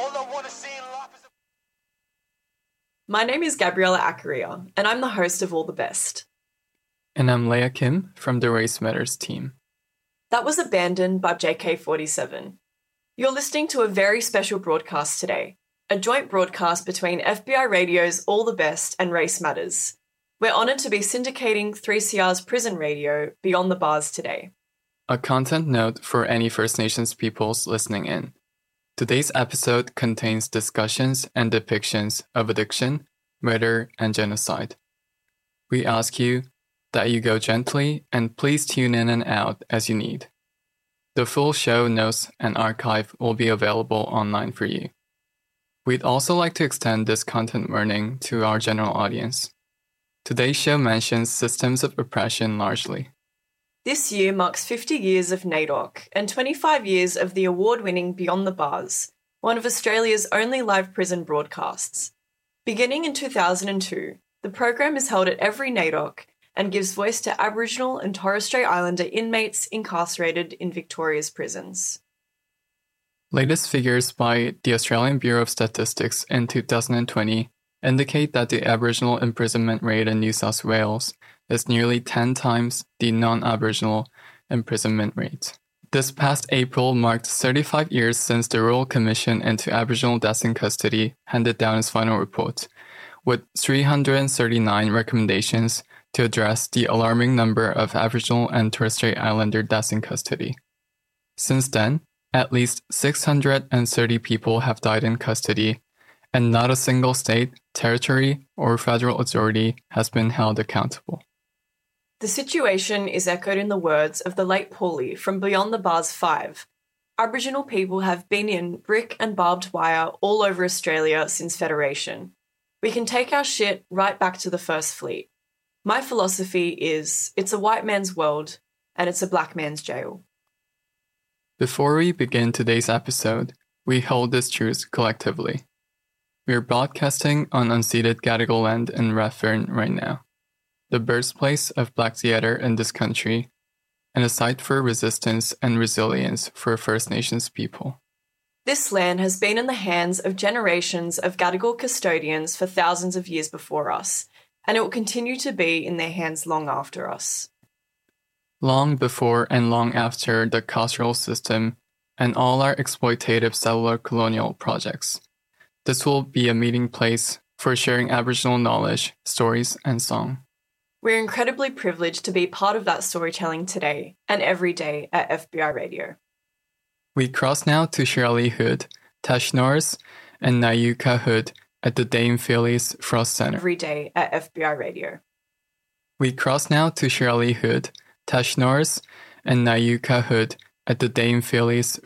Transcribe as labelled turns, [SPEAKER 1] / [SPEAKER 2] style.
[SPEAKER 1] My name is Gabriella Accaria, and I'm the host of All the Best.
[SPEAKER 2] And I'm Leah Kim from the Race Matters team.
[SPEAKER 1] That was Abandoned by JK47. You're listening to a very special broadcast today, a joint broadcast between FBI Radio's All the Best and Race Matters. We're honoured to be syndicating 3CR's prison radio Beyond the Bars today.
[SPEAKER 2] A content note for any First Nations peoples listening in. Today's episode contains discussions and depictions of addiction, murder, and genocide. We ask you that you go gently and please tune in and out as you need. The full show notes and archive will be available online for you. We'd also like to extend this content warning to our general audience. Today's show mentions systems of oppression largely.
[SPEAKER 1] This year marks 50 years of NAIDOC and 25 years of the award-winning Beyond the Bars, one of Australia's only live prison broadcasts. Beginning in 2002, the program is held at every NAIDOC and gives voice to Aboriginal and Torres Strait Islander inmates incarcerated in Victoria's prisons.
[SPEAKER 2] Latest figures by the Australian Bureau of Statistics in 2020 indicate that the Aboriginal imprisonment rate in New South Wales is nearly 10 times the non-Aboriginal imprisonment rate. This past April marked 35 years since the Royal Commission into Aboriginal Deaths in Custody handed down its final report, with 339 recommendations to address the alarming number of Aboriginal and Torres Strait Islander deaths in custody. Since then, at least 630 people have died in custody, and not a single state, territory, or federal authority has been held accountable.
[SPEAKER 1] The situation is echoed in the words of the late Paulie from Beyond the Bars 5. Aboriginal people have been in brick and barbed wire all over Australia since Federation. We can take our shit right back to the First Fleet. My philosophy is, it's a white man's world, and it's a black man's jail.
[SPEAKER 2] Before we begin today's episode, we hold this truth collectively. We are broadcasting on unceded Gadigal land in Redfern right now, the birthplace of Black theatre in this country, and a site for resistance and resilience for First Nations people.
[SPEAKER 1] This land has been in the hands of generations of Gadigal custodians for thousands of years before us, and it will continue to be in their hands long after us.
[SPEAKER 2] Long before and long after the carceral system and all our exploitative settler colonial projects. This will be a meeting place for sharing Aboriginal knowledge, stories, and song.
[SPEAKER 1] We're incredibly privileged to be part of that storytelling today and every day at FBI Radio.
[SPEAKER 2] We cross now to Shirley Hood, Tash Norris, and Nayuka Hood at the Dame Phillies Frost Center.
[SPEAKER 1] Every day at FBI Radio.
[SPEAKER 2] We cross now to Shirley Hood, Tash Norris, and Nayuka Hood at the Dame Phillies